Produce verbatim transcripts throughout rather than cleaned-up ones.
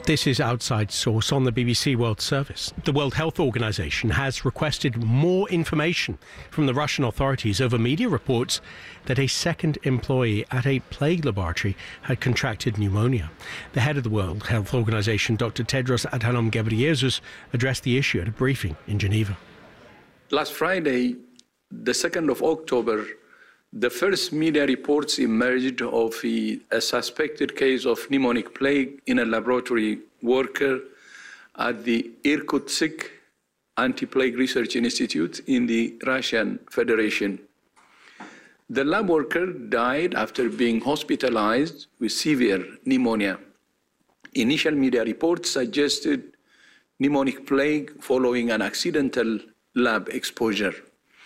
This is Outside Source on the B B C World Service. The World Health Organization has requested more information from the Russian authorities over media reports that a second employee at a plague laboratory had contracted pneumonia. The head of the World Health Organization, Doctor Tedros Adhanom Ghebreyesus, addressed the issue at a briefing in Geneva. Last Friday, the second of October, the first media reports emerged of a, a suspected case of pneumonic plague in a laboratory worker at the Irkutsk Anti-Plague Research Institute in the Russian Federation. The lab worker died after being hospitalized with severe pneumonia. Initial media reports suggested pneumonic plague following an accidental lab exposure.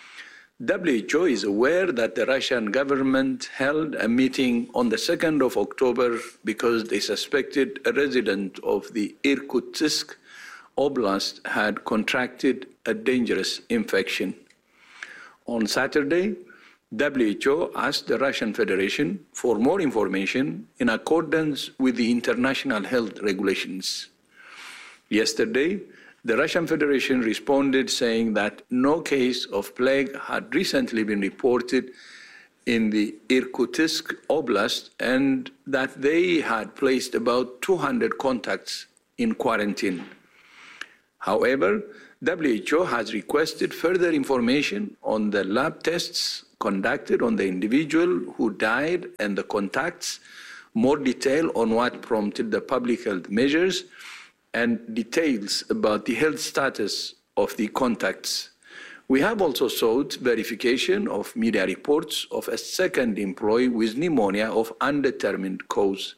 W H O is aware that the Russian government held a meeting on the second of October because they suspected a resident of the Irkutsk Oblast had contracted a dangerous infection. On Saturday, W H O asked the Russian Federation for more information in accordance with the international health regulations. Yesterday, the Russian Federation responded saying that no case of plague had recently been reported in the Irkutsk Oblast and that they had placed about two hundred contacts in quarantine. However, W H O has requested further information on the lab tests conducted on the individual who died and the contacts, more detail on what prompted the public health measures, and details about the health status of the contacts. We have also sought verification of media reports of a second employee with pneumonia of undetermined cause.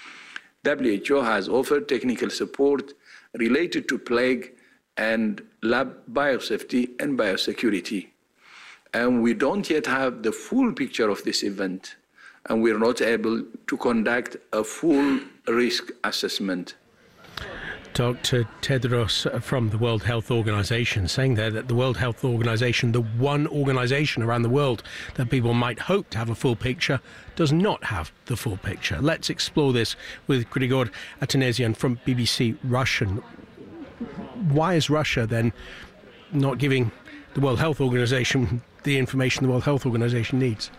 W H O has offered technical support related to plague and lab biosafety and biosecurity. And we don't yet have the full picture of this event, and we're not able to conduct a full risk assessment. Doctor Tedros from the World Health Organization saying there that the World Health Organization, the one organization around the world that people might hope to have a full picture, does not have the full picture. Let's explore this with Grigor Atanasian from B B C Russian. Why is Russia then not giving the World Health Organization the information the World Health Organization needs?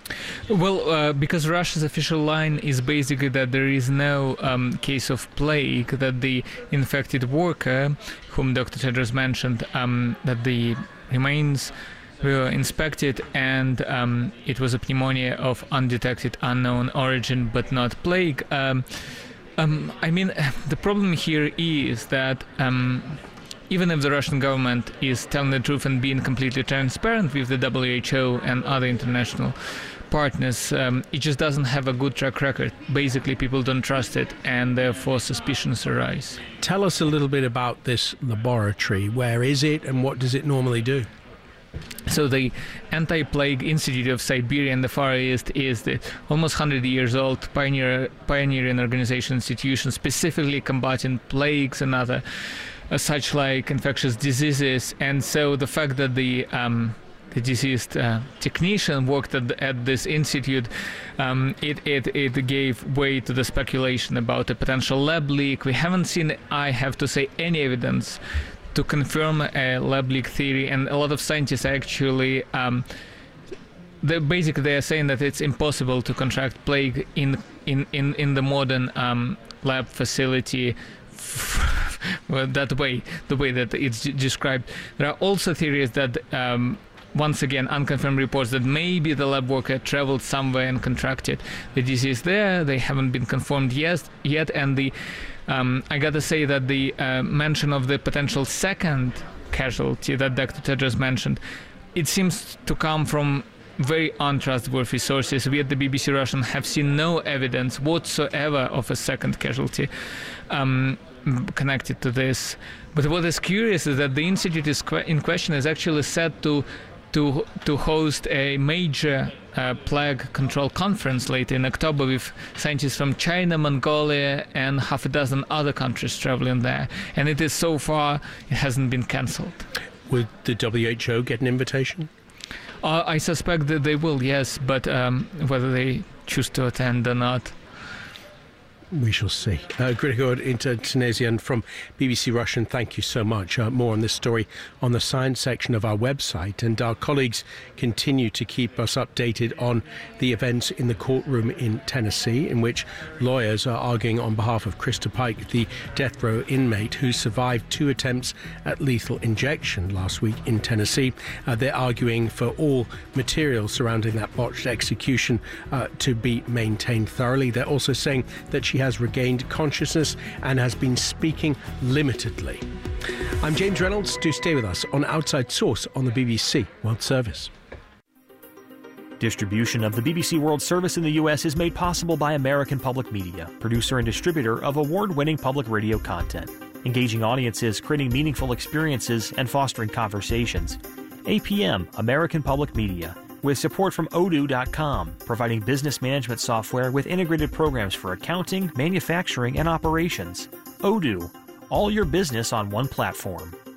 Well, uh, because Russia's official line is basically that there is no um, case of plague, that the infected worker, whom Doctor Tedros mentioned, um, that the remains were inspected and um, it was a pneumonia of undetected unknown origin, but not plague. Um, um, I mean, the problem here is that um, even if the Russian government is telling the truth and being completely transparent with the W H O and other international partners, um, it just doesn't have a good track record. Basically, people don't trust it, and therefore suspicions arise. Tell us a little bit about this laboratory. Where is it, and what does it normally do? So the Anti-Plague Institute of Siberia in the Far East is the almost one hundred years old pioneer, pioneering organization institution specifically combating plagues and other uh, such like infectious diseases. And so the fact that the um, the deceased uh, technician worked at, at this institute, um, it, it, it gave way to the speculation about a potential lab leak. We haven't seen, I have to say, any evidence to confirm a lab leak theory, and a lot of scientists actually, um, they basically they are saying that it's impossible to contract plague in in in, in the modern um, lab facility. Well, that way, the way that it's described. There are also theories that, um, once again, unconfirmed reports that maybe the lab worker traveled somewhere and contracted the disease there. They haven't been confirmed yet, yet and the Um, I gotta say that the uh, mention of the potential second casualty that Doctor Tedros mentioned, it seems to come from very untrustworthy sources. We at the B B C Russian have seen no evidence whatsoever of a second casualty um, connected to this. But what is curious is that the institute is que- in question is actually set to to to host a major uh, plague control conference later in October with scientists from China, Mongolia, and half a dozen other countries traveling there. And it is so far, it hasn't been cancelled. Would the W H O get an invitation? Uh, I suspect that they will, yes, but um, whether they choose to attend or not. We shall see. Uh, Grigor Intertunesian from B B C Russian, thank you so much. Uh, more on this story on the science section of our website, and our colleagues continue to keep us updated on the events in the courtroom in Tennessee, in which lawyers are arguing on behalf of Krista Pike, the death row inmate who survived two attempts at lethal injection last week in Tennessee. Uh, they're arguing for all material surrounding that botched execution uh, to be maintained thoroughly. They're also saying that she has regained consciousness and has been speaking limitedly. I'm James Reynolds. Do stay with us on Outside Source on the B B C World Service. Distribution of the B B C World Service in the U S is made possible by American Public Media, producer and distributor of award-winning public radio content, engaging audiences, creating meaningful experiences, and fostering conversations. A P M, American Public Media, with support from odoo dot com, providing business management software with integrated programs for accounting, manufacturing, and operations. Odoo, all your business on one platform.